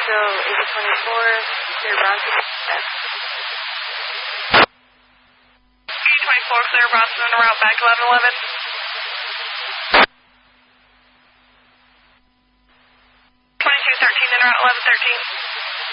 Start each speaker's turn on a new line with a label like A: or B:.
A: show 8024, clear Bronson.
B: 8024, clear Bronson on route back 1111. 2213 en route 1113.